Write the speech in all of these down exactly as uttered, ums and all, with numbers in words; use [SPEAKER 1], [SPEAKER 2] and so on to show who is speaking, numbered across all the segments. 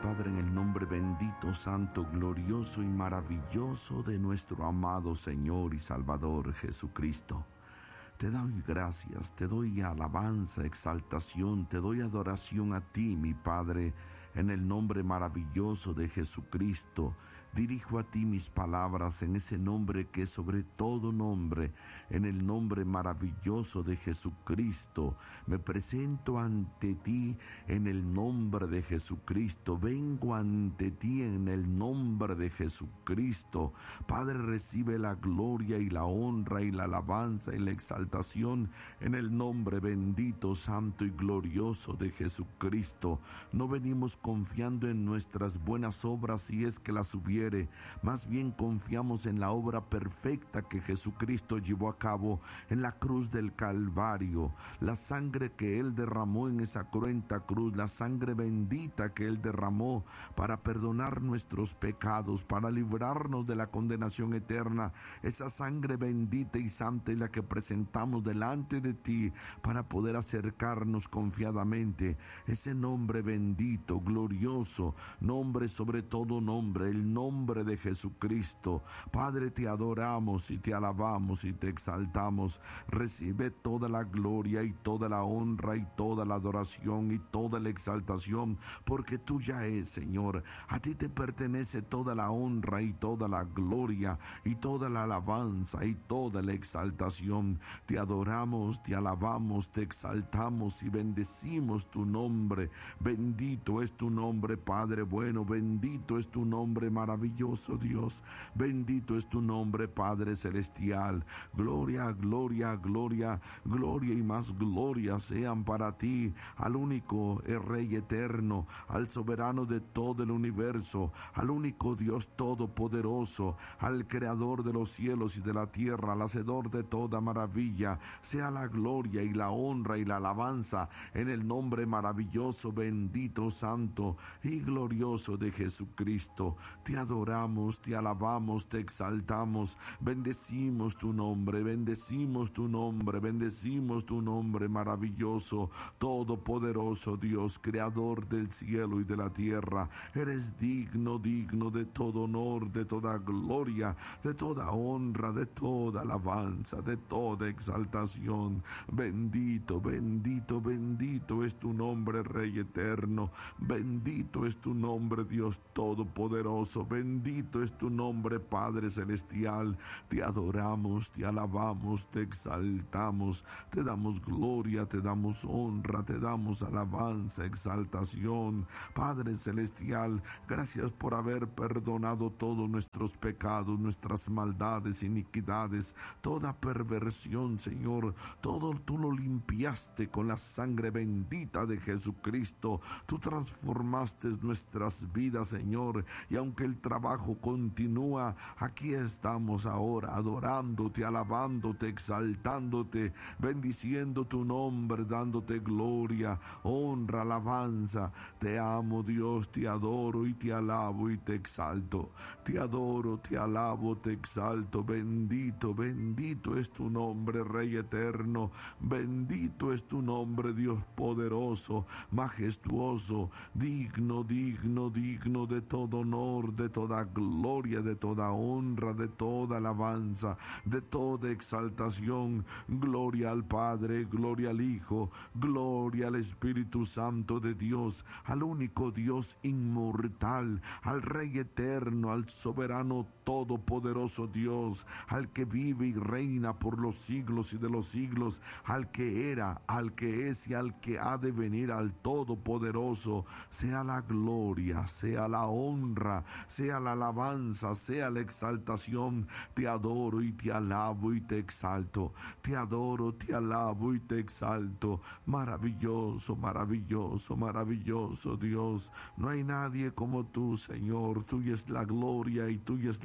[SPEAKER 1] Padre, en el nombre bendito, santo, glorioso y maravilloso de nuestro amado Señor y Salvador Jesucristo. Te doy gracias, te doy alabanza, exaltación, te doy adoración a ti, mi Padre, en el nombre maravilloso de Jesucristo. Dirijo a ti mis palabras en ese nombre que es sobre todo nombre, en el nombre maravilloso de Jesucristo. Me presento ante ti en el nombre de Jesucristo. Vengo ante ti en el nombre de Jesucristo. Padre, recibe la gloria y la honra y la alabanza y la exaltación en el nombre bendito, santo y glorioso de Jesucristo. No venimos confiando en nuestras buenas obras si es que las hubiere, más bien confiamos en la obra perfecta que Jesucristo llevó a cabo en la cruz del Calvario, la sangre que Él derramó en esa cruenta cruz, la sangre bendita que Él derramó para perdonar nuestros pecados, para librarnos de la condenación eterna. Esa sangre bendita y santa es la que presentamos delante de ti para poder acercarnos confiadamente. Ese nombre bendito, glorioso, nombre sobre todo nombre, el nombre de Jesucristo. Padre, te adoramos y te alabamos y te exaltamos. Recibe toda la gloria y toda la honra y toda la adoración y toda la exaltación, porque tuya es, Señor. A ti te pertenece toda la honra y toda la gloria y toda la alabanza y toda la exaltación. Te adoramos, te alabamos, te exaltamos y bendecimos tu nombre. Bendito es tu nombre, Padre bueno. Bendito es tu nombre, maravilloso Dios. Bendito es tu nombre, Padre celestial. Gloria, gloria, gloria, gloria y más gloria sean para ti, al único Rey eterno, al soberano de todo el universo, al único Dios todopoderoso, al creador de los cielos y de la tierra, al hacedor de toda maravilla. Sea la gloria y la honra y la alabanza en el nombre maravilloso, bendito, santo y glorioso de Jesucristo. Te adoramos, te alabamos, te exaltamos, bendecimos tu nombre, bendecimos tu nombre, bendecimos tu nombre maravilloso, todopoderoso Dios, creador del cielo y de la tierra. Eres digno, digno de todo honor, de toda gloria, de toda honra, de toda alabanza, de toda exaltación. Bendito, bendito, bendito es tu nombre, Rey eterno. Bendito es tu nombre, Dios todopoderoso. Bendito es tu nombre, Padre celestial. Te adoramos, te alabamos, te exaltamos, te damos gloria, te damos honra, te damos alabanza, exaltación. Padre celestial, gracias por haber perdonado todos nuestros pecados, nuestras maldades, iniquidades, toda perversión, Señor. Todo tú lo limpiaste con la sangre bendita de Jesucristo. Tú transformaste nuestras vidas, Señor, y aunque el trabajo continúa, aquí estamos ahora adorándote, alabándote, exaltándote, bendiciendo tu nombre, dándote gloria, honra, alabanza. Te amo, Dios, te adoro y te alabo y te exalto. Te adoro, te alabo, te exalto. Bendito, bendito es tu nombre, Rey eterno. Bendito es tu nombre, Dios poderoso, majestuoso, digno, digno, digno de todo honor, de toda gloria, de toda honra, de toda alabanza, de toda exaltación. Gloria al Padre, gloria al Hijo, gloria al Espíritu Santo de Dios, al único Dios inmortal, al Rey eterno, al soberano todopoderoso Dios, al que vive y reina por los siglos y de los siglos, al que era, al que es y al que ha de venir, al todopoderoso. Sea la gloria, sea la honra, sea la alabanza, sea la exaltación. Te adoro y te alabo y te exalto. Te adoro, te alabo y te exalto. Maravilloso, maravilloso, maravilloso Dios. No hay nadie como tú, Señor. Tuya es la gloria y tuya es la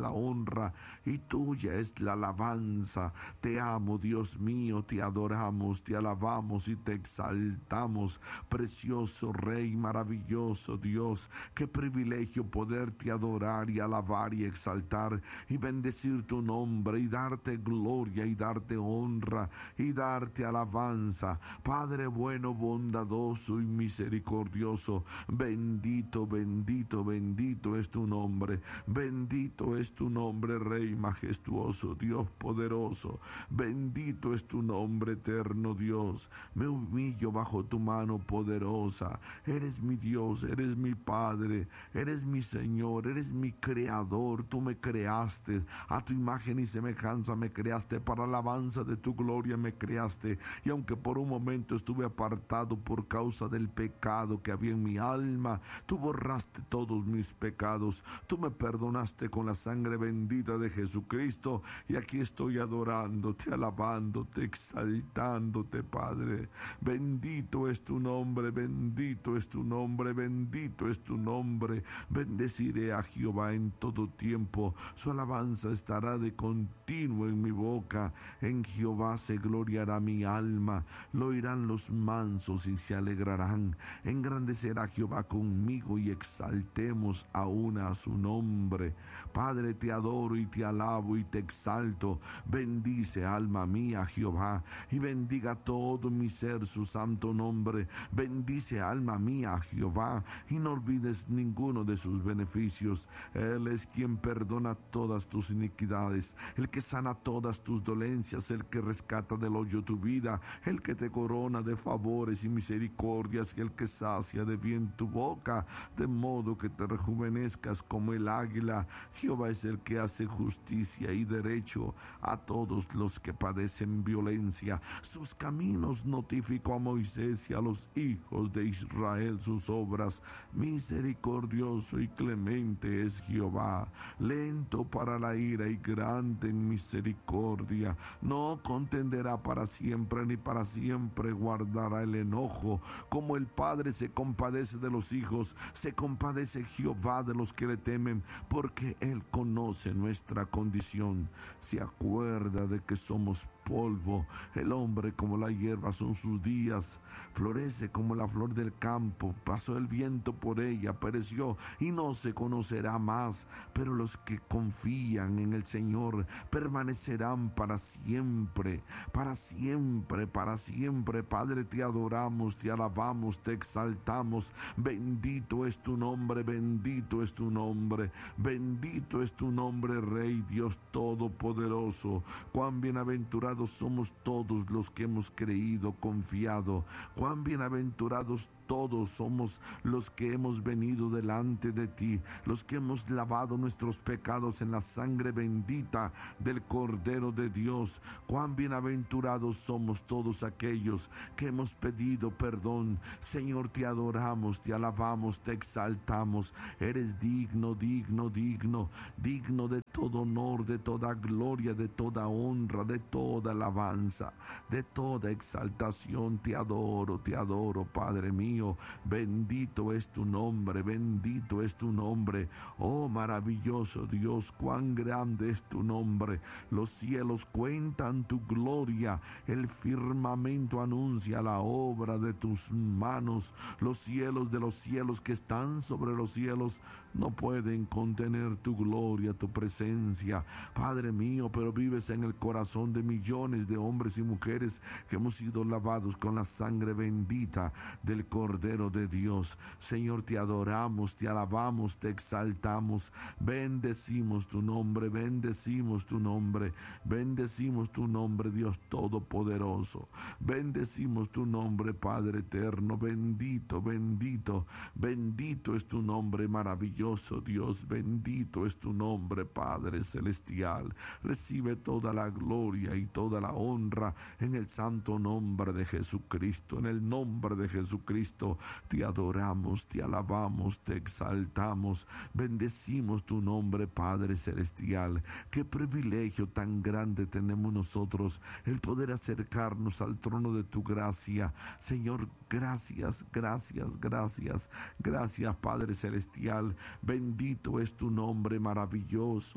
[SPEAKER 1] la honra y tuya es la alabanza. Te amo, Dios mío, te adoramos, te alabamos y te exaltamos. Precioso Rey, maravilloso Dios, qué privilegio poderte adorar y alabar y exaltar y bendecir tu nombre y darte gloria y darte honra y darte alabanza. Padre bueno, bondadoso y misericordioso, bendito, bendito, bendito es tu nombre, bendito es tu nombre, Rey majestuoso, Dios poderoso, bendito es tu nombre, eterno Dios. Me humillo bajo tu mano poderosa. Eres mi Dios, eres mi Padre, eres mi Señor, eres mi Creador. Tú me creaste, a tu imagen y semejanza me creaste, para alabanza de tu gloria me creaste. Y aunque por un momento estuve apartado por causa del pecado que había en mi alma, tú borraste todos mis pecados, tú me perdonaste con la sangre bendita de Jesucristo, y aquí estoy adorándote, alabándote, exaltándote, Padre. Bendito es tu nombre, bendito es tu nombre, bendito es tu nombre. Bendeciré a Jehová en todo tiempo, su alabanza estará de continuo en mi boca. En Jehová se gloriará mi alma, lo oirán los mansos y se alegrarán. Engrandecerá Jehová conmigo y exaltemos aún a su nombre. Padre, te adoro y te alabo y te exalto. Bendice, alma mía, Jehová, y bendiga todo mi ser su santo nombre. Bendice, alma mía, Jehová, y no olvides ninguno de sus beneficios. Él es quien perdona todas tus iniquidades, el que sana todas tus dolencias, el que rescata del hoyo tu vida, el que te corona de favores y misericordias, y el que sacia de bien tu boca, de modo que te rejuvenezcas como el águila. Jehová es el que hace justicia y derecho a todos los que padecen violencia. Sus caminos notificó a Moisés y a los hijos de Israel sus obras. Misericordioso y clemente es Jehová, lento para la ira y grande en misericordia. No contenderá para siempre, ni para siempre guardará el enojo. Como el Padre se compadece de los hijos, se compadece Jehová de los que le temen, porque Él conoce nuestra condición. Se acuerda de que somos polvo. El hombre como la hierba son sus días, florece como la flor del campo. Pasó el viento por ella, pereció y no se conocerá más. Pero los que confían en el Señor permanecerán para siempre, para siempre, para siempre. Padre, te adoramos, te alabamos, te exaltamos. Bendito es tu nombre, bendito es tu nombre, bendito es tu nombre, Rey Dios Todopoderoso. Cuán bienaventurados somos todos los que hemos creído, confiado. Cuán bienaventurados todos somos los que hemos venido delante de ti, los que hemos lavado nuestros pecados en la sangre bendita del Cordero de Dios. Cuán bienaventurados somos todos aquellos que hemos pedido perdón. Señor, te adoramos, te alabamos, te exaltamos. Eres digno, digno, digno, digno de todo honor, de toda gloria, de toda honra, de toda alabanza, de toda exaltación. Te adoro, te adoro, Padre mío. Bendito es tu nombre, bendito es tu nombre. Oh, maravilloso Dios, cuán grande es tu nombre. Los cielos cuentan tu gloria, el firmamento anuncia la obra de tus manos. Los cielos de los cielos que están sobre los cielos no pueden contener tu gloria, tu presencia, Padre mío. Pero vives en el corazón de millones de hombres y mujeres que hemos sido lavados con la sangre bendita del Cordero de Dios. Señor, te adoramos, te alabamos, te exaltamos. Bendecimos tu nombre, bendecimos tu nombre, bendecimos tu nombre, Dios Todopoderoso. Bendecimos tu nombre, Padre eterno. Bendito, bendito, bendito es tu nombre, maravilloso Dios. Bendito es tu nombre, Padre celestial. Recibe toda la gloria y toda la honra en el santo nombre de Jesucristo. En el nombre de Jesucristo te adoramos, te alabamos, te exaltamos. Bendecimos tu nombre, Padre celestial. Qué privilegio tan grande tenemos nosotros, el poder acercarnos al trono de tu gracia. Señor, gracias, gracias, gracias, gracias, Padre celestial. Bendito es tu nombre, maravilloso,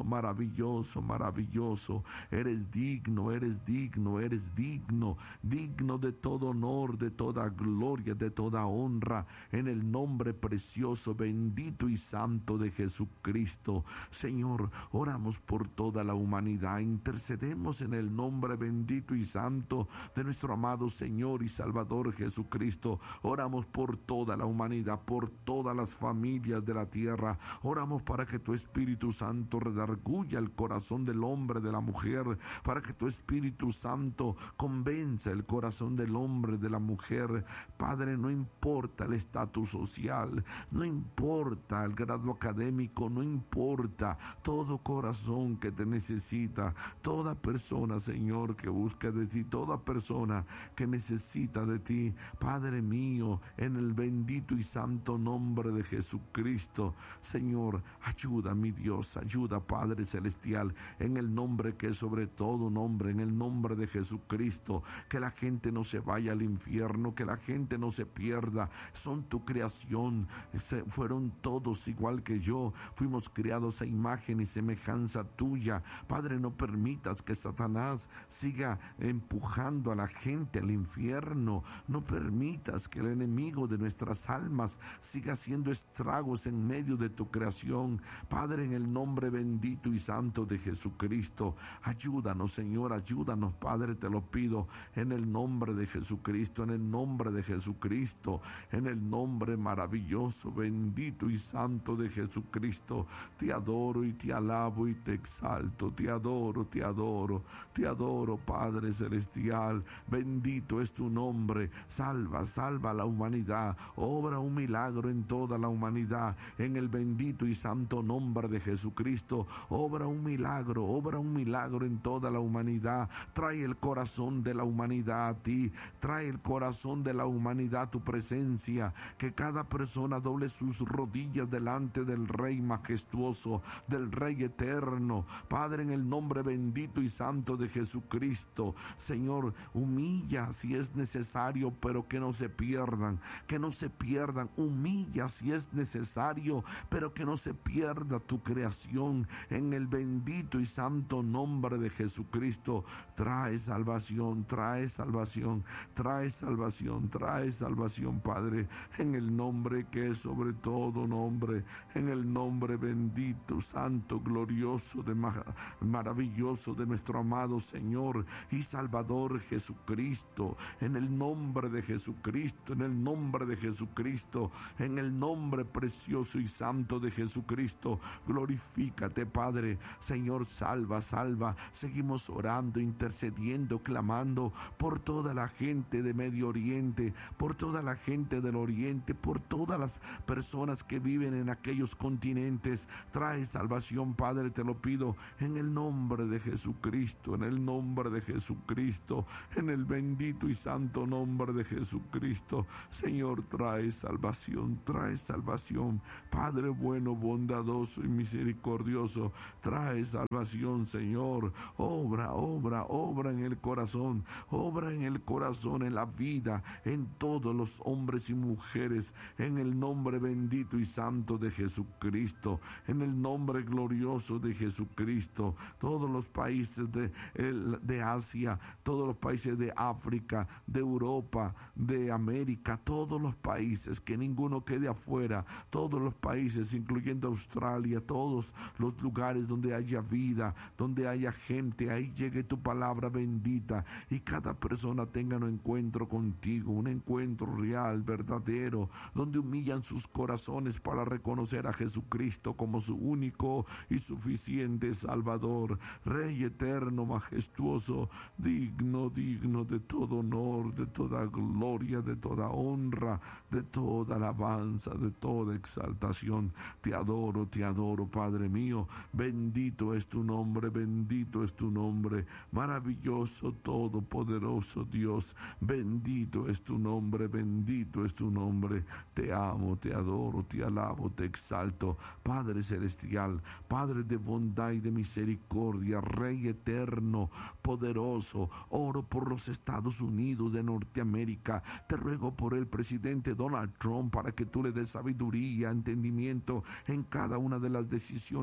[SPEAKER 1] maravilloso, maravilloso, maravilloso. Eres digno, eres digno, eres digno, digno de todo honor, de toda gloria, de toda honra, en el nombre precioso, bendito y santo de Jesucristo. Señor, oramos por toda la humanidad, intercedemos en el nombre bendito y santo de nuestro amado Señor y Salvador Jesucristo. Oramos por toda la humanidad, por todas las familias de la tierra. Oramos para que tu Espíritu Santo redarguya el corazón del hombre, de la mujer, para que tu Espíritu Santo convenza el corazón del hombre, de la mujer. Padre, no importa el estatus social, no importa el grado académico, no importa, todo corazón que te necesita, toda persona, Señor, que busca de ti, toda persona que necesita de ti, Padre mío, en el bendito y santo nombre de Jesucristo. Señor, ayuda, mi Dios, ayuda, Padre celestial, en el nombre que es sobre todo nombre, en el nombre de Jesucristo, que la gente no se vaya al infierno, que la gente no se pierda. Son tu creación, se, fueron todos igual que yo, fuimos creados a imagen y semejanza tuya. Padre, no permitas que Satanás siga empujando a la gente al infierno, no permitas que el enemigo de nuestras almas siga haciendo estragos en medio de tu creación. Padre, en el nombre bendito y santo de Jesucristo, ayúdanos, Señor, ayúdanos, Padre, te lo pido, en el nombre de Jesucristo, en el nombre de Jesucristo, en el nombre maravilloso, bendito y santo de Jesucristo. Te adoro y te alabo y te exalto, te adoro, te adoro, te adoro, Padre celestial, bendito es tu nombre. Salva, salva a la humanidad, obra un milagro en toda la humanidad, en el bendito y santo nombre de Jesucristo. Obra un milagro, obra un milagro en toda la humanidad. Trae el corazón de la humanidad a ti, trae el corazón de la humanidad a tu presencia, que cada persona doble sus rodillas delante del Rey majestuoso, del Rey eterno. Padre, en el nombre bendito y santo de Jesucristo, Señor, humilla si es necesario, pero que no se pierdan, que no se pierdan, humilla si es necesario, pero que no se pierda tu creación, en el bendito y santo nombre de Jesucristo. Trae salvación, trae salvación, trae salvación, trae salvación, Padre, en el nombre que es sobre todo nombre, en el nombre bendito, santo, glorioso, de mar- maravilloso de nuestro amado Señor y Salvador Jesucristo, en el nombre de Jesucristo, en el nombre de Jesucristo, en el nombre precioso y santo de Jesucristo. Glorifícate, Padre. Señor, salva, salva. Seguimos orando, intercediendo, clamando por toda la gente de Medio Oriente, por toda la gente del Oriente, por todas las personas que viven en aquellos continentes. Trae salvación, Padre, te lo pido, en el nombre de Jesucristo, en el nombre de Jesucristo, en el bendito y santo nombre de Jesucristo. Señor, trae salvación, trae salvación. Padre bueno, bondadoso y misericordioso, trae salvación, Señor. Obra, obra, obra en el corazón, obra en el corazón, en la vida, en todos los hombres y mujeres, en el nombre bendito y santo de Jesucristo, en el nombre glorioso de Jesucristo. Todos los países de, de Asia, todos los países de África, de Europa, de América, todos los países, que ninguno quede afuera, todos los países, incluyendo Australia, todos los lugares donde haya vida, donde haya gente, ahí llegue tu palabra bendita y cada persona tenga un encuentro contigo, un encuentro real, verdadero, donde humillan sus corazones para reconocer a Jesucristo como su único y suficiente Salvador, Rey eterno, majestuoso, digno, digno de todo honor, de toda gloria, de toda honra, de toda alabanza, de toda exaltación. Te adoro, te adoro, Padre mío. Bendito es tu nombre, bendito es tu nombre, maravilloso, todopoderoso Dios. Bendito es tu nombre, bendito es tu nombre. Te amo, te adoro, te alabo, te exalto, Padre celestial, Padre de bondad y de misericordia, Rey eterno, poderoso. Oro por los Estados Unidos de Norteamérica. Te ruego por el presidente Donald Trump para que tú le des sabiduría, entendimiento en cada una de las decisiones que debe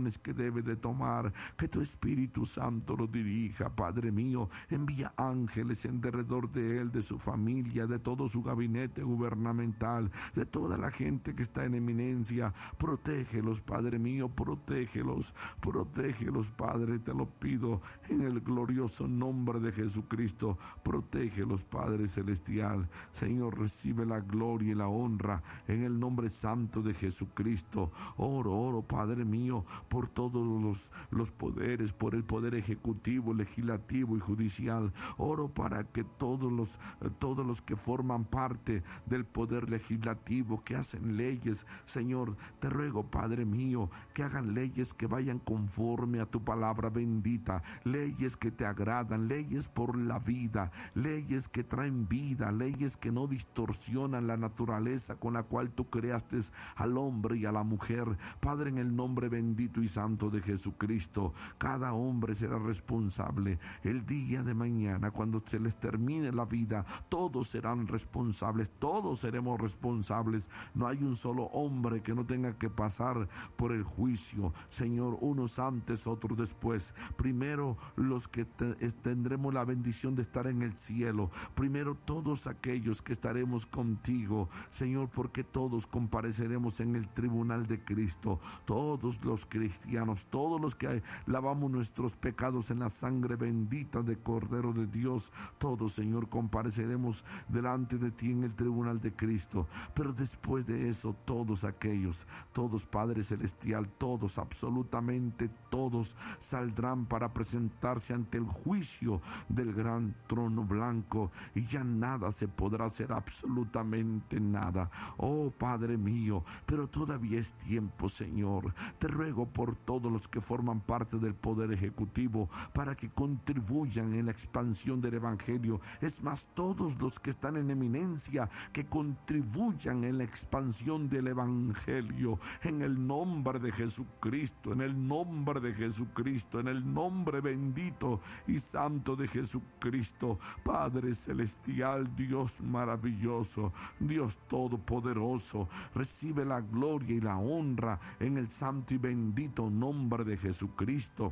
[SPEAKER 1] debe de tomar, que tu Espíritu Santo lo dirija, Padre mío. Envía ángeles en derredor de él, de su familia, de todo su gabinete gubernamental, de toda la gente que está en eminencia. Protégelos, Padre mío, protégelos, protégelos, Padre, te lo pido en el glorioso nombre de Jesucristo. Protégelos, Padre celestial. Señor, recibe la gloria y la honra en el nombre santo de Jesucristo. Oro, oro, Padre mío, por todos los, los poderes, por el poder ejecutivo, legislativo y judicial. Oro para que todos los, todos los que forman parte del poder legislativo, que hacen leyes, Señor, te ruego, Padre mío, que hagan leyes que vayan conforme a tu palabra bendita, leyes que te agradan, leyes por la vida, leyes que traen vida, leyes que no distorsionan la naturaleza con la cual tú creaste al hombre y a la mujer. Padre, en el nombre bendito y santo de Jesucristo, cada hombre será responsable. El día de mañana, cuando se les termine la vida, todos serán responsables, todos seremos responsables. No hay un solo hombre que no tenga que pasar por el juicio, Señor, unos antes, otros después. Primero los que te, tendremos la bendición de estar en el cielo, primero todos aquellos que estaremos contigo, Señor, porque todos compareceremos en el tribunal de Cristo, todos los cristianos, todos los que lavamos nuestros pecados en la sangre bendita de Cordero de Dios, todos, Señor, compareceremos delante de ti en el tribunal de Cristo. Pero después de eso, todos aquellos, todos, Padre celestial, todos, absolutamente todos, saldrán para presentarse ante el juicio del gran trono blanco, y ya nada se podrá hacer, absolutamente nada. Oh, Padre mío, pero todavía es tiempo, Señor. Te ruego por todos los que forman parte del poder ejecutivo, para que contribuyan en la expansión del evangelio. Es más, todos los que están en eminencia, que contribuyan en la expansión del evangelio, en el nombre de Jesucristo, en el nombre de Jesucristo, en el nombre bendito y santo de Jesucristo. Padre celestial, Dios maravilloso, Dios todopoderoso, recibe la gloria y la honra en el santo y bendito nombre de Jesucristo.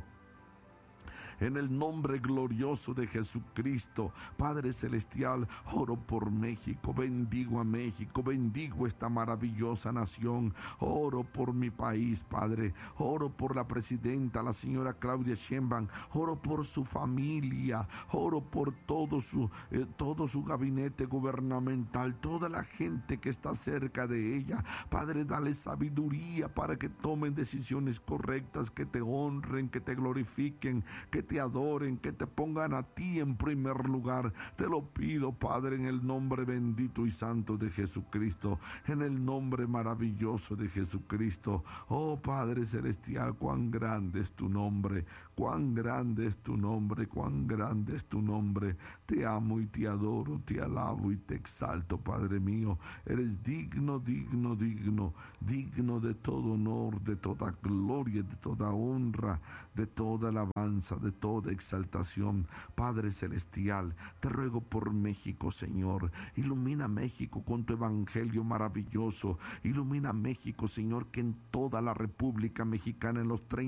[SPEAKER 1] En el nombre glorioso de Jesucristo, Padre celestial, oro por México, bendigo a México, bendigo esta maravillosa nación, oro por mi país, Padre, oro por la presidenta, la señora Claudia Sheinbaum, oro por su familia, oro por todo su, eh, todo su gabinete gubernamental, toda la gente que está cerca de ella. Padre, dale sabiduría para que tomen decisiones correctas, que te honren, que te glorifiquen, que te adoren, que te pongan a ti en primer lugar. Te lo pido, Padre, en el nombre bendito y santo de Jesucristo, en el nombre maravilloso de Jesucristo. Oh, Padre celestial, cuán grande es tu nombre, cuán grande es tu nombre, cuán grande es tu nombre. Te amo y te adoro, te alabo y te exalto, Padre mío. Eres digno, digno, digno, digno de todo honor, de toda gloria, de toda honra, de toda alabanza, de toda exaltación. Padre celestial, te ruego por México, Señor. Ilumina México con tu evangelio maravilloso. Ilumina México, Señor, que en toda la República Mexicana, en los treinta